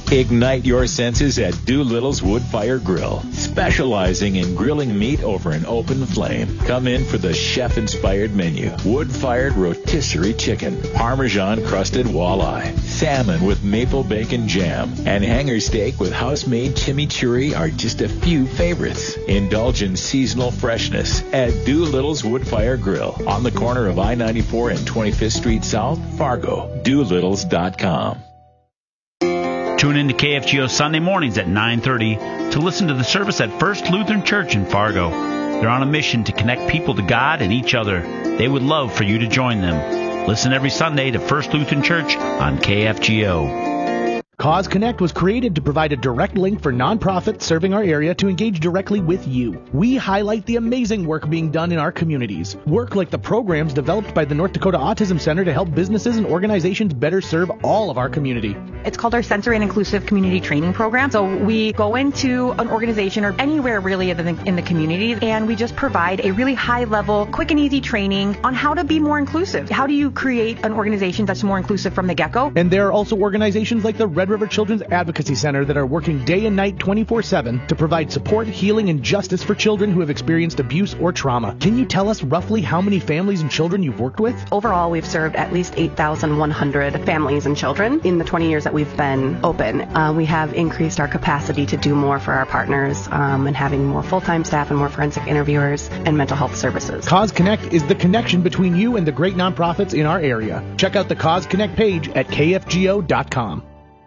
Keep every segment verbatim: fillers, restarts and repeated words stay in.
Ignite your senses at Doolittle's Wood Fire Grill, specializing in grilling meat over an open flame. Come in for the chef-inspired menu. Wood-fired rotisserie chicken, Parmesan-crusted walleye, salmon with maple bacon jam, and hanger steak with house-made chimichurri are just a few favorites. Indulge in seasonal freshness at Doolittle's Wood Fire Grill on the corner of I ninety-four and twenty-fifth Street South, Fargo. Doolittles dot com. Tune in to K F G O Sunday mornings at nine thirty to listen to the service at First Lutheran Church in Fargo. They're on a mission to connect people to God and each other. They would love for you to join them. Listen every Sunday to First Lutheran Church on K F G O. Cause Connect was created to provide a direct link for nonprofits serving our area to engage directly with you. We highlight the amazing work being done in our communities. Work like the programs developed by the North Dakota Autism Center to help businesses and organizations better serve all of our community. It's called our Sensory and Inclusive Community Training Program. So we go into an organization or anywhere really in the, in the community, and we just provide a really high-level, quick and easy training on how to be more inclusive. How do you create an organization that's more inclusive from the get-go? And there are also organizations like the Red River Children's Advocacy Center that are working day and night twenty-four seven to provide support, healing, and justice for children who have experienced abuse or trauma. Can you tell us roughly how many families and children you've worked with? Overall, we've served at least eight thousand one hundred families and children in the twenty years that we've been open. Uh, we have increased our capacity to do more for our partners um, and having more full-time staff and more forensic interviewers and mental health services. Cause Connect is the connection between you and the great nonprofits in our area. Check out the Cause Connect page at K F G O dot com.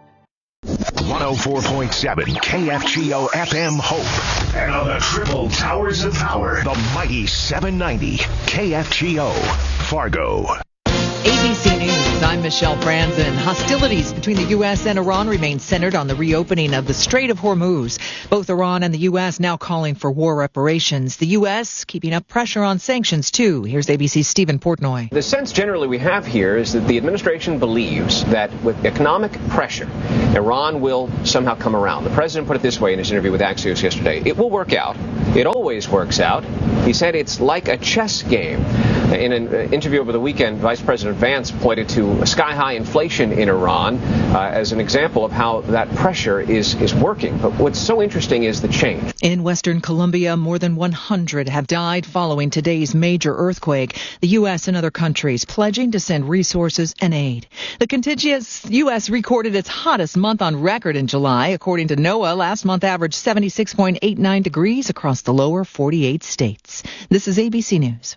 one oh four point seven K F G O F M Hope. And on the triple towers of power, the mighty seven ninety K F G O Fargo. A B C News, I'm Michelle Franzen. Hostilities between the U S and Iran remain centered on the reopening of the Strait of Hormuz. Both Iran and the U S now calling for war reparations. The U S keeping up pressure on sanctions, too. Here's A B C's Stephen Portnoy. The sense generally we have here is that the administration believes that with economic pressure, Iran will somehow come around. The president put it this way in his interview with Axios yesterday. It will work out. It always works out. He said it's like a chess game. In an interview over the weekend, Vice President Vance pointed to sky-high inflation in Iran uh, as an example of how that pressure is, is working. But what's so interesting is the change. In Western Colombia, more than one hundred have died following today's major earthquake. The U S and other countries pledging to send resources and aid. The contiguous U S recorded its hottest month on record in July. According to NOAA, last month averaged seventy-six point eight nine degrees across the lower forty-eight states. This is A B C News.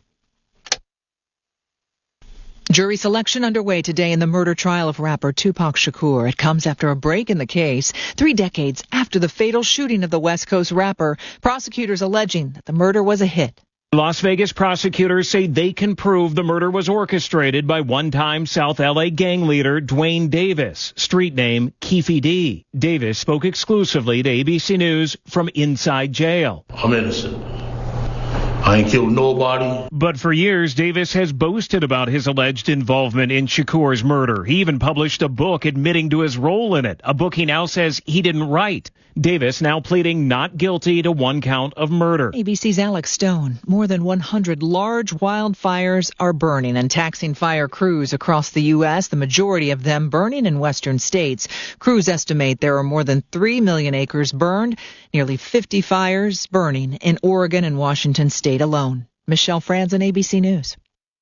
Jury selection underway today in the murder trial of rapper Tupac Shakur. It comes after a break in the case, three decades after the fatal shooting of the West Coast rapper. Prosecutors alleging that the murder was a hit. Las Vegas prosecutors say they can prove the murder was orchestrated by one-time South L A gang leader Dwayne Davis, street name Keefe D. Davis spoke exclusively to A B C News from inside jail. I'm innocent. I ain't killed nobody. But for years, Davis has boasted about his alleged involvement in Shakur's murder. He even published a book admitting to his role in it, a book he now says he didn't write. Davis now pleading not guilty to one count of murder. A B C's Alex Stone. More than one hundred large wildfires are burning and taxing fire crews across the U S, the majority of them burning in western states. Crews estimate there are more than three million acres burned, nearly fifty fires burning in Oregon and Washington state alone. Michelle Franzen, A B C News.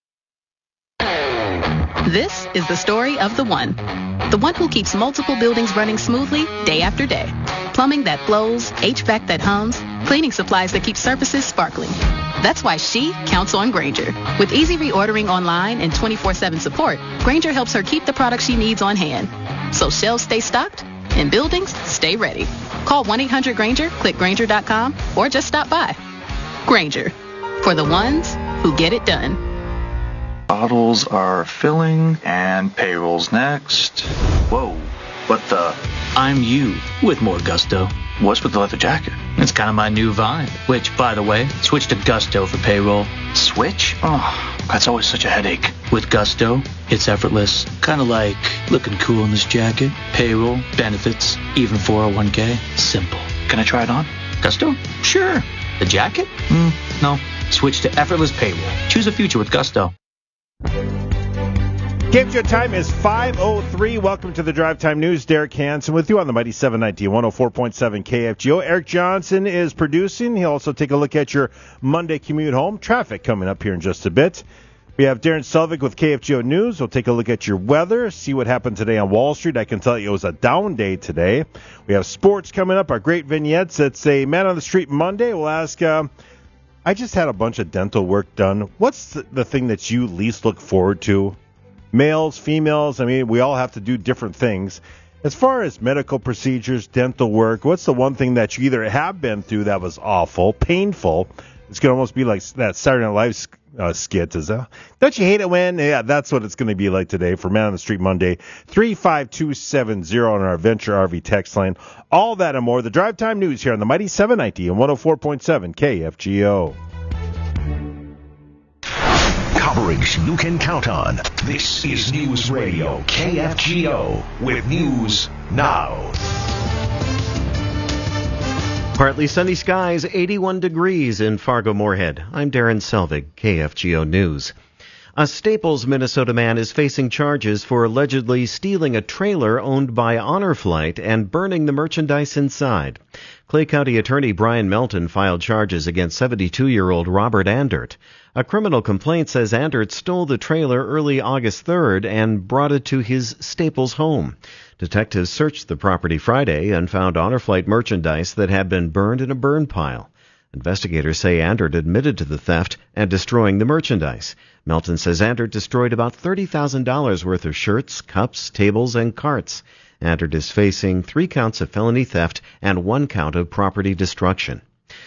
This is the story of the one. The one who keeps multiple buildings running smoothly day after day. Plumbing that flows, H V A C that hums, cleaning supplies that keep surfaces sparkling. That's why she counts on Grainger. With easy reordering online and twenty-four seven support, Grainger helps her keep the products she needs on hand. So shelves stay stocked and buildings stay ready. Call one eight hundred Grainger, click Grainger dot com, or just stop by. Grainger, for the ones who get it done. Bottles are filling and payroll's next. Whoa, what the? I'm you with more gusto. What's with the leather jacket? It's kind of my new vibe. Which, by the way, switch to Gusto for payroll. Switch? Oh, that's always such a headache. With Gusto, it's effortless. Kind of like looking cool in this jacket. Payroll, benefits, even four oh one k. Simple. Can I try it on? Gusto? Sure. The jacket? Mm, no. Switch to effortless payroll. Choose a future with Gusto. K F G O time is five oh three. Welcome to the Drive Time News. Derek Hansen with you on the Mighty seven ninety, one oh four point seven K F G O. Eric Johnson is producing. He'll also take a look at your Monday commute home. Traffic coming up here in just a bit. We have Darren Selvig with K F G O News. We'll take a look at your weather, see what happened today on Wall Street. I can tell you it was a down day today. We have sports coming up, our great vignettes. It's a Man on the Street Monday. We'll ask, uh, I just had a bunch of dental work done. What's the, the thing that you least look forward to? Males, females, I mean, we all have to do different things. As far as medical procedures, dental work, what's the one thing that you either have been through that was awful, painful? It's going to almost be like that Saturday Night Live uh, skit. Is that, don't you hate it when? Yeah, that's what it's going to be like today for Man on the Street Monday. three five two seven zero on our Venture R V text line. All that and more. The Drive Time News here on the Mighty seven ninety and one oh four point seven K F G O. Coverage you can count on. This is News Radio K F G O with News Now. Partly sunny skies, eighty-one degrees in Fargo-Moorhead. I'm Darren Selvig, K F G O News. A Staples, Minnesota man is facing charges for allegedly stealing a trailer owned by Honor Flight and burning the merchandise inside. Clay County Attorney Brian Melton filed charges against seventy-two-year-old Robert Andert. A criminal complaint says Andert stole the trailer early August third and brought it to his Staples home. Detectives searched the property Friday and found Honor Flight merchandise that had been burned in a burn pile. Investigators say Andert admitted to the theft and destroying the merchandise. Melton says Andert destroyed about thirty thousand dollars worth of shirts, cups, tables, and carts. Andert is facing three counts of felony theft and one count of property destruction.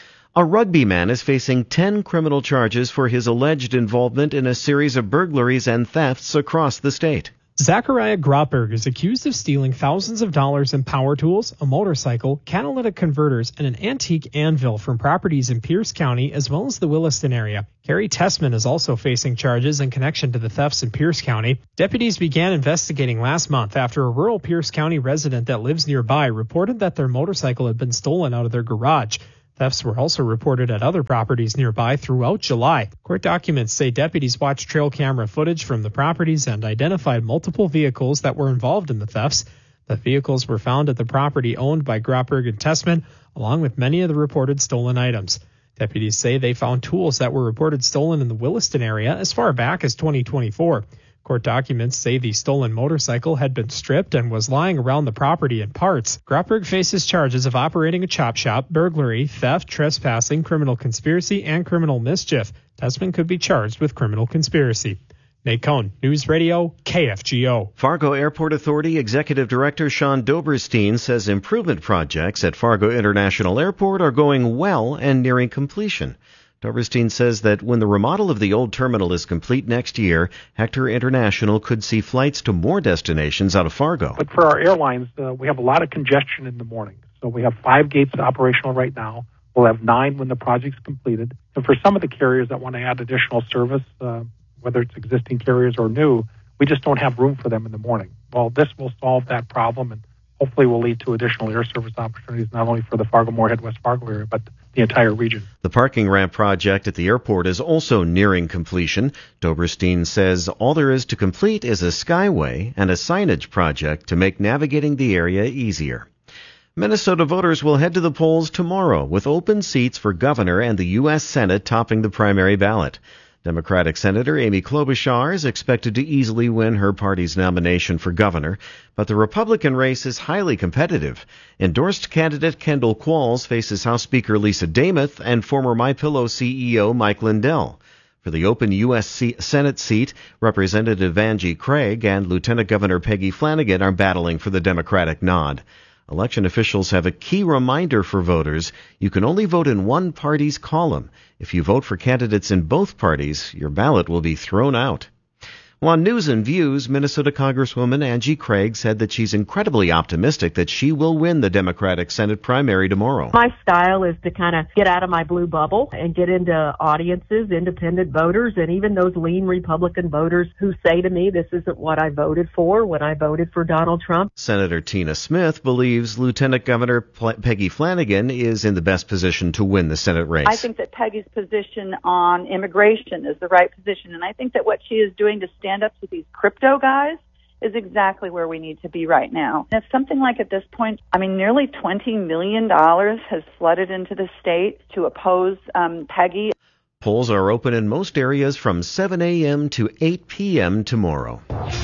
A rugby man is facing ten criminal charges for his alleged involvement in a series of burglaries and thefts across the state. Zachariah Grotberg is accused of stealing thousands of dollars in power tools, a motorcycle, catalytic converters, and an antique anvil from properties in Pierce County as well as the Williston area. Kerry Tessman is also facing charges in connection to the thefts in Pierce County. Deputies began investigating last month after a rural Pierce County resident that lives nearby reported that their motorcycle had been stolen out of their garage. Thefts were also reported at other properties nearby throughout July. Court documents say deputies watched trail camera footage from the properties and identified multiple vehicles that were involved in the thefts. The vehicles were found at the property owned by Grotberg and Tessman, along with many of the reported stolen items. Deputies say they found tools that were reported stolen in the Williston area as far back as twenty twenty-four. Court documents say the stolen motorcycle had been stripped and was lying around the property in parts. Grotberg faces charges of operating a chop shop, burglary, theft, trespassing, criminal conspiracy, and criminal mischief. Tessman could be charged with criminal conspiracy. Nate Cohn, News Radio, K F G O. Fargo Airport Authority Executive Director Sean Doberstein says improvement projects at Fargo International Airport are going well and nearing completion. Doberstein says that when the remodel of the old terminal is complete next year, Hector International could see flights to more destinations out of Fargo. But for our airlines, uh, we have a lot of congestion in the morning. So we have five gates operational right now. We'll have nine when the project's completed. And for some of the carriers that want to add additional service, uh, whether it's existing carriers or new, we just don't have room for them in the morning. Well, this will solve that problem and hopefully will lead to additional air service opportunities, not only for the Fargo-Moorhead, West Fargo area, but the entire region. The parking ramp project at the airport is also nearing completion. Doberstein says all there is to complete is a skyway and a signage project to make navigating the area easier. Minnesota voters will head to the polls tomorrow with open seats for governor and the U S Senate topping the primary ballot. Democratic Senator Amy Klobuchar is expected to easily win her party's nomination for governor, but the Republican race is highly competitive. Endorsed candidate Kendall Qualls faces House Speaker Lisa Demuth and former MyPillow C E O Mike Lindell. For the open U S Senate seat, Representative Angie Craig and Lieutenant Governor Peggy Flanagan are battling for the Democratic nod. Election officials have a key reminder for voters. You can only vote in one party's column. If you vote for candidates in both parties, your ballot will be thrown out. Well, on News and Views, Minnesota Congresswoman Angie Craig said that she's incredibly optimistic that she will win the Democratic Senate primary tomorrow. My style is to kind of get out of my blue bubble and get into audiences, independent voters, and even those lean Republican voters who say to me, this isn't what I voted for when I voted for Donald Trump. Senator Tina Smith believes Lieutenant Governor P- Peggy Flanagan is in the best position to win the Senate race. I think that Peggy's position on immigration is the right position, and I think that what she is doing to stand stand up to these crypto guys is exactly where we need to be right now. And if something like at this point, I mean, nearly twenty million dollars has flooded into the state to oppose um, Peggy. Polls are open in most areas from seven a.m. to eight p.m. tomorrow.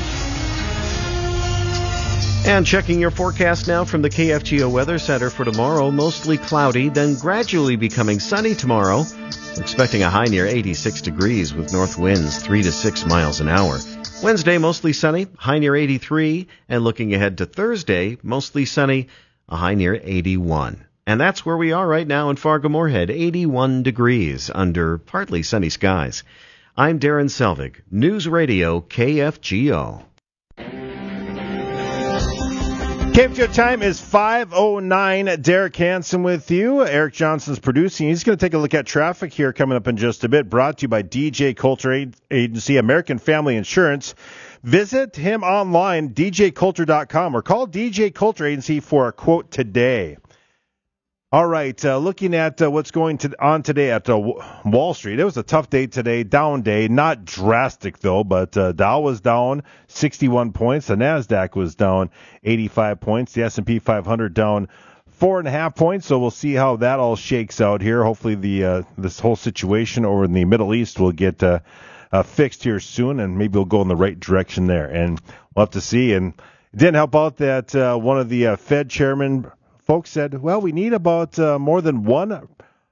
And checking your forecast now from the K F G O Weather Center for tomorrow, mostly cloudy, then gradually becoming sunny tomorrow. We're expecting a high near eighty-six degrees with north winds three to six miles an hour. Wednesday, mostly sunny, high near eighty-three, and looking ahead to Thursday, mostly sunny, a high near eighty-one. And that's where we are right now in Fargo-Moorhead, eighty-one degrees under partly sunny skies. I'm Darren Selvig, News Radio K F G O. K F G O time is five oh nine. Derek Hansen with you. Eric Johnson's producing. He's going to take a look at traffic here coming up in just a bit. Brought to you by D J Coulter Agency, American Family Insurance. Visit him online, d j coulter dot com, or call D J Coulter Agency for a quote today. All right, uh, looking at uh, what's going to, on today at uh, Wall Street. It was a tough day today, down day. Not drastic, though, but uh, Dow was down sixty-one points. The NASDAQ was down eighty-five points. The S and P five hundred down four and a half points. So we'll see how that all shakes out here. Hopefully the uh, this whole situation over in the Middle East will get uh, uh, fixed here soon, and maybe we'll go in the right direction there. And we'll have to see. And it didn't help out that uh, one of the uh, Fed chairmen folks said, well, we need about uh, more than one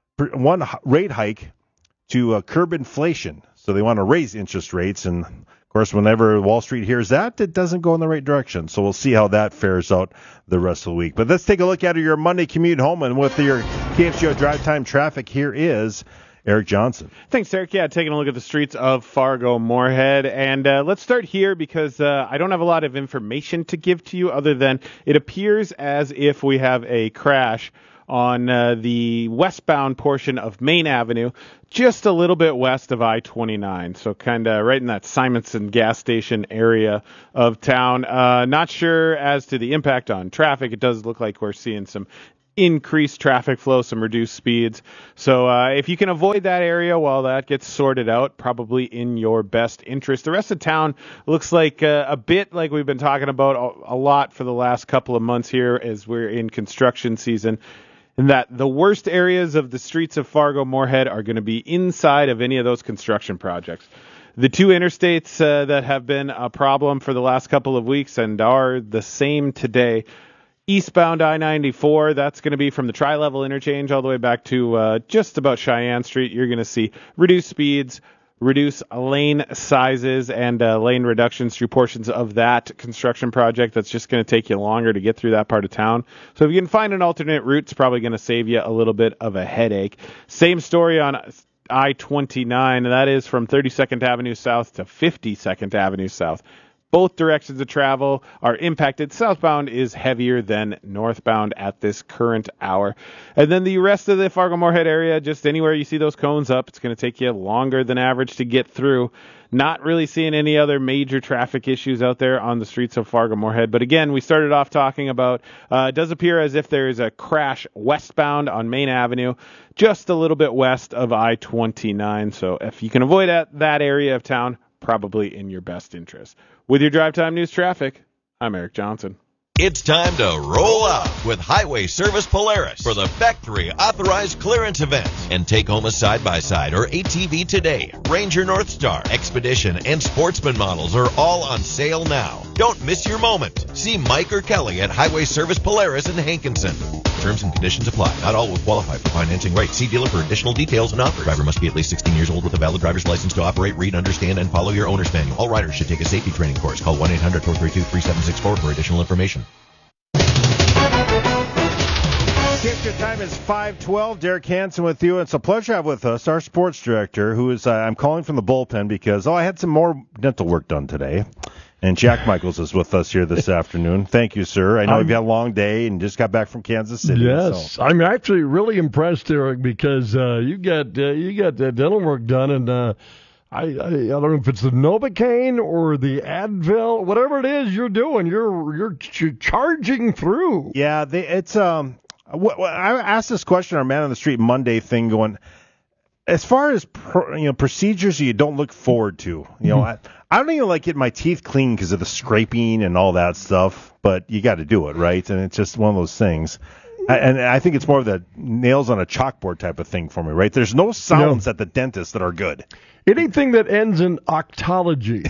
one rate hike to uh, curb inflation. So they want to raise interest rates. And, of course, whenever Wall Street hears that, it doesn't go in the right direction. So we'll see how that fares out the rest of the week. But let's take a look at your Monday commute home. And with your K F G O drive time traffic, here is Eric Johnson. Thanks, Eric. Yeah, taking a look at the streets of Fargo-Moorhead. And uh, let's start here because uh, I don't have a lot of information to give to you other than it appears as if we have a crash on uh, the westbound portion of Main Avenue, just a little bit west of I twenty-nine. So kind of right in that Simonson gas station area of town. Uh, not sure as to the impact on traffic. It does look like we're seeing some increased traffic flow, some reduced speeds. So uh, if you can avoid that area while that gets sorted out, probably in your best interest. The rest of town looks like uh, a bit like we've been talking about a, a lot for the last couple of months here as we're in construction season. And that the worst areas of the streets of Fargo-Moorhead are going to be inside of any of those construction projects. The two interstates uh, that have been a problem for the last couple of weeks and are the same today. Eastbound I ninety-four, that's going to be from the Tri-Level interchange all the way back to uh, just about Cheyenne Street. You're going to see reduced speeds, reduced lane sizes, and uh, lane reductions through portions of that construction project. That's just going to take you longer to get through that part of town. So if you can find an alternate route, it's probably going to save you a little bit of a headache. Same story on I twenty-nine. That is from thirty-second Avenue South to fifty-second Avenue South. Both directions of travel are impacted. Southbound is heavier than northbound at this current hour. And then the rest of the Fargo-Moorhead area, just anywhere you see those cones up, it's going to take you longer than average to get through. Not really seeing any other major traffic issues out there on the streets of Fargo-Moorhead. But again, we started off talking about, uh, it does appear as if there is a crash westbound on Main Avenue, just a little bit west of I twenty-nine. So if you can avoid that, that area of town, probably in your best interest. With your Drive Time News traffic, I'm Eric Johnson. It's time to roll out with Highway Service Polaris for the Factory Authorized Clearance Event and take home a side-by-side or A T V today. Ranger Northstar, Expedition, and Sportsman models are all on sale now. Don't miss your moment. See Mike or Kelly at Highway Service Polaris in Hankinson. Terms and conditions apply. Not all will qualify for financing rates. See dealer for additional details and offers. Driver must be at least sixteen years old with a valid driver's license to operate, read, understand, and follow your owner's manual. All riders should take a safety training course. Call one eight hundred four three two three seven six four for additional information. Your time is five twelve. Derek Hansen with you. It's a pleasure to have with us our sports director, who is, uh, I'm calling from the bullpen because, oh, I had some more dental work done today. And Jack Michaels is with us here this afternoon. Thank you, sir. I know you've had a long day and just got back from Kansas City. Yes, so. I'm actually really impressed, Eric, because uh, you got uh, you got the dental work done, and uh, I, I I don't know if it's the Novocaine or the Advil, whatever it is you're doing, you're you're ch- charging through. Yeah, they, it's um. I asked this question, our Man on the Street Monday thing, going, As far as pro, you know, procedures you don't look forward to, you know, I, I don't even like getting my teeth cleaned because of the scraping and all that stuff. But you got to do it, right? And it's just one of those things. I, and I think it's more of the nails on a chalkboard type of thing for me, right? There's no sounds no. at the dentist that are good. Anything that ends in octology.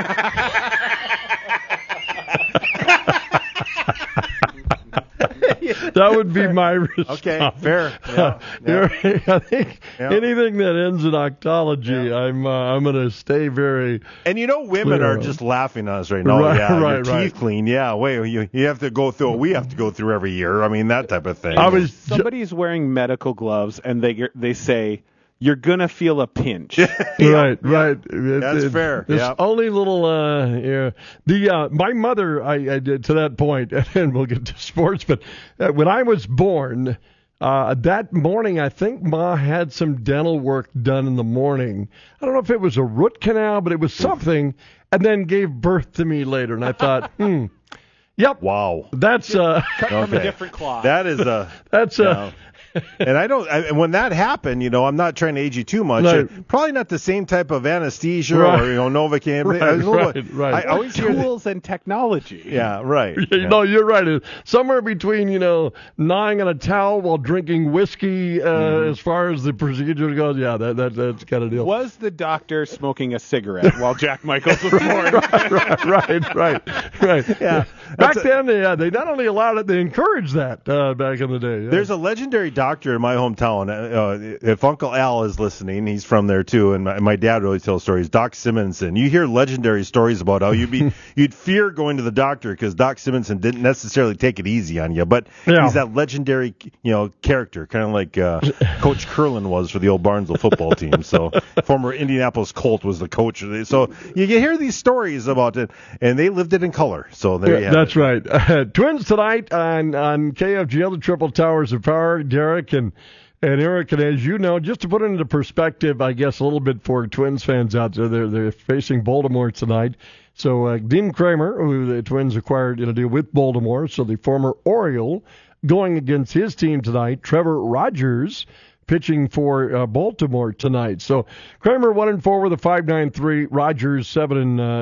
That would be my response. Okay, fair. Yeah, yeah. I think yeah. anything that ends in octology, yeah. I'm uh, I'm going to stay very. And you know, women are of. just laughing at us right now. Right, yeah, right, your teeth right. clean. Yeah, wait, you you have to go through what we have to go through every year. I mean, that type of thing. I was Somebody's wearing medical gloves, and they they say, you're going to feel a pinch. yeah, right, right. That's it, fair. This yeah. only little, uh, yeah. The, uh, my mother, I, I did to that point, and we'll get to sports, but uh, when I was born, uh, that morning, I think Ma had some dental work done in the morning. I don't know if it was a root canal, but it was something, and then gave birth to me later. And I thought, hmm. Yep. Wow. That's, uh, cut okay. from a different cloth. That is a, that's, uh, uh, and I don't. I, and when that happened, you know, I'm not trying to age you too much. Right. Uh, probably not the same type of anesthesia Right. or you know Novocaine. Right, I was a little- right, right. I always hear that- Tools and technology. Yeah, right. You know, you're right. It's somewhere between, you know, gnawing on a towel while drinking whiskey, uh, Mm-hmm. as far as the procedure goes. Yeah, that, that that's kind of deal. Was the doctor smoking a cigarette while Jack Michaels was born? right, right, right, right, right. Yeah. Back That's a- then, they, uh, they not only allowed it, they encouraged that uh, back in the day. Yeah. There's a legendary doctor in my hometown. Uh, if Uncle Al is listening, he's from there too, and my, my dad really tells stories. Doc Simonson. You hear legendary stories about how you'd be you'd fear going to the doctor because Doc Simonson didn't necessarily take it easy on you, but Yeah. he's that legendary, you know, character, kind of like uh, Coach Curlin was for the old Barnesville football team. So former Indianapolis Colt was the coach. So you can hear these stories about it, and they lived it in color. So there you have That's it. right. Uh, Twins tonight on on K F G L, the Triple Towers of Power. Derek and and Eric, and as you know, just to put it into perspective, I guess a little bit for Twins fans out there, they're they're facing Baltimore tonight. So uh, Dean Kramer, who the Twins acquired in a deal with Baltimore, so the former Oriole, going against his team tonight. Trevor Rogers pitching for uh, Baltimore tonight. So Kramer one and four with a five nine three. Rogers seven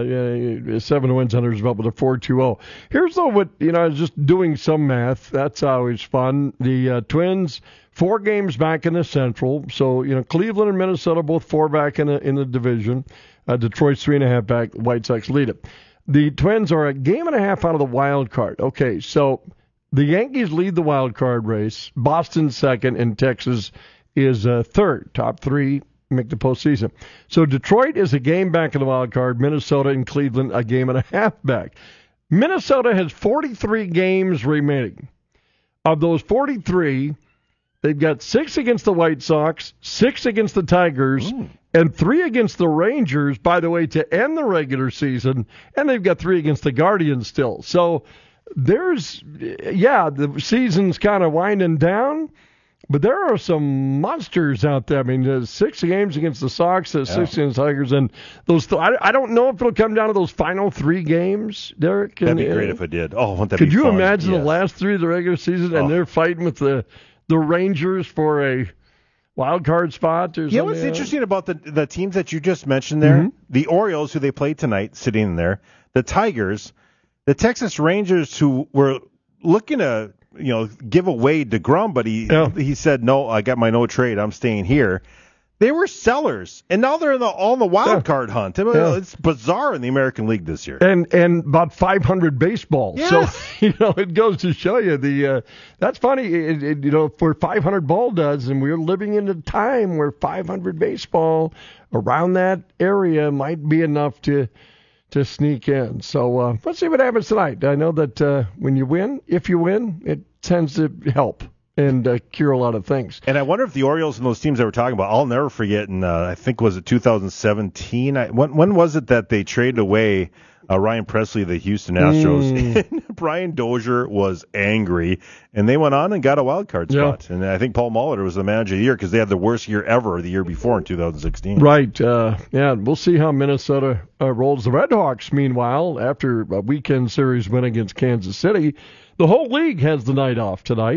and uh, seven wins under his belt with a four two oh. Here's though what you know. I was just doing some math. That's always fun. The uh, Twins four games back in the Central. So you know Cleveland and Minnesota both four back in the in the division. Uh, Detroit's three and a half back. White Sox lead it. The Twins are a game and a half out of the wild card. Okay, so the Yankees lead the wild card race. Boston second, and Texas is uh, third. Top three make the postseason. So Detroit is a game back in the wild card. Minnesota and Cleveland a game and a half back. Minnesota has forty-three games remaining. Of those forty-three, they've got six against the White Sox, six against the Tigers, Ooh. and three against the Rangers, by the way, to end the regular season. And they've got three against the Guardians still. So there's, yeah, the season's kind of winding down, but there are some monsters out there. I mean, there's six games against the Sox, there's six Yeah. against the Tigers, and those. Th- I, I don't know if it'll come down to those final three games, Derek. That'd be and, great uh, if it did. Oh, wouldn't that Could be you fun? imagine Yes. the last three of the regular season, and Oh. they're fighting with the the Rangers for a wild card spot or something? You know what's uh, interesting about the the teams that you just mentioned there? Mhm. The Orioles, who they played tonight, sitting in there. The Tigers, the Texas Rangers, who were looking to you know give away DeGrom, but he Yeah. he said no. I got my no trade. I'm staying here. They were sellers, and now they're in the, all in the wild Yeah. card hunt. I mean, Yeah. It's bizarre in the American League this year. And and about five hundred baseball. Yes. So you know it goes to show you the uh, that's funny. It, it, you know for five hundred ball does, and we're living in a time where five hundred baseball around that area might be enough to to sneak in. So uh, let's see what happens tonight. I know that uh, when you win, if you win, it tends to help and uh, cure a lot of things. And I wonder if the Orioles and those teams that we're talking about, I'll never forget. In uh, I think was it two thousand seventeen? I, when when was it that they traded away uh, Ryan Presley, the Houston Astros? Mm. And Brian Dozier was angry, and they went on and got a wild card Yeah. spot. And I think Paul Molitor was the manager of the year because they had the worst year ever the year before in two thousand sixteen. Right. Uh, yeah, we'll see how Minnesota uh, rolls. The Redhawks, meanwhile, after a weekend series win against Kansas City, the whole league has the night off tonight.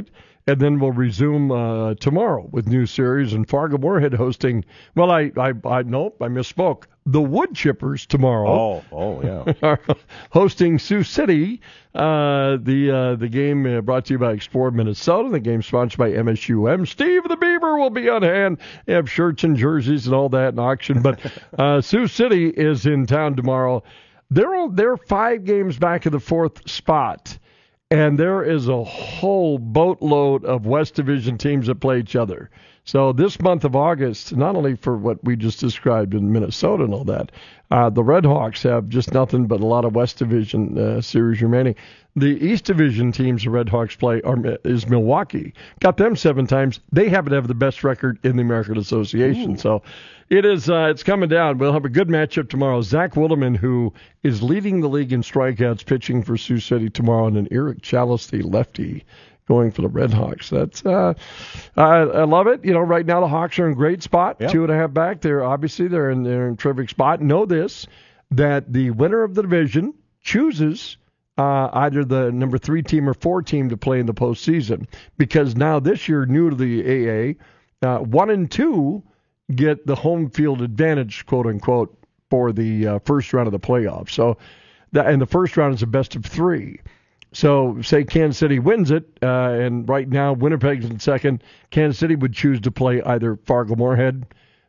And then we'll resume uh, tomorrow with new series and Fargo Moorhead hosting. Well, I, I, I nope, I misspoke. The Wood Chippers tomorrow. Oh, oh, yeah. are hosting Sioux City. Uh, the uh, the game uh, brought to you by Explore Minnesota. The game sponsored by M S U M. Steve the Beaver will be on hand. They have shirts and jerseys and all that in auction. But uh, Sioux City is in town tomorrow. They're all, they're five games back in the fourth spot. And there is a whole boatload of West Division teams that play each other. So this month of August, not only for what we just described in Minnesota and all that, uh, the Red Hawks have just nothing but a lot of West Division uh, series remaining. The East Division teams the Red Hawks play are, is Milwaukee. Got them seven times. They happen to have the best record in the American Association. Ooh. So it is. Uh, it's coming down. We'll have a good matchup tomorrow. Zach Wilderman, who is leading the league in strikeouts, pitching for Sioux City tomorrow, and then Eric Chalice, the lefty, going for the Red Hawks. That's uh, I, I love it. You know, right now the Hawks are in great spot, yep. two and a half back. They're obviously they're in they're in terrific spot. Know this, that the winner of the division chooses uh, either the number three team or four team to play in the postseason, because now this year, new to the A A, uh, one and two get the home field advantage, quote unquote, for the uh, first round of the playoffs. So, that, and the first round is a best of three. So, say Kansas City wins it, uh, and right now Winnipeg's in second. Kansas City would choose to play either Fargo Moorhead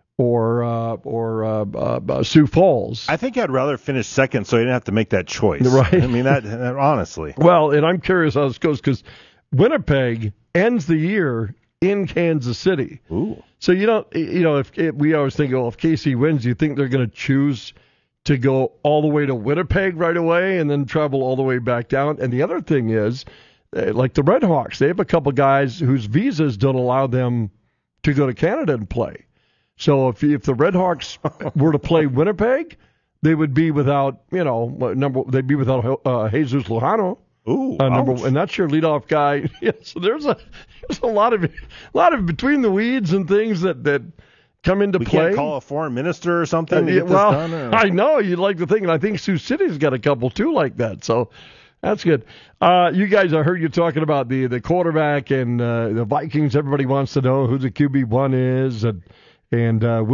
or uh, or uh, uh, uh, Sioux Falls. I think I'd rather finish second, so you didn't have to make that choice. Right? I mean, that, that honestly. Well, and I'm curious how this goes because Winnipeg ends the year in Kansas City. Ooh. So you don't, you know, if, if we always think, well, if K C wins, you think they're going to choose to go all the way to Winnipeg right away and then travel all the way back down. And the other thing is, like the Red Hawks, they have a couple guys whose visas don't allow them to go to Canada and play. So if if the Red Hawks were to play Winnipeg, they would be without, you know, number they'd be without uh, Jesus Lujano. Ooh, uh, number, and that's your leadoff guy. Yeah, so there's a there's a lot of a lot of between the weeds and things that that. come into we play. Can't call a foreign minister or something to uh, get well, this done? Or? I know you'd like to think, and I think Sioux City's got a couple too like that. So that's good. Uh, you guys, I heard you talking about the the quarterback and uh, the Vikings. Everybody wants to know who the Q B one is, and and uh,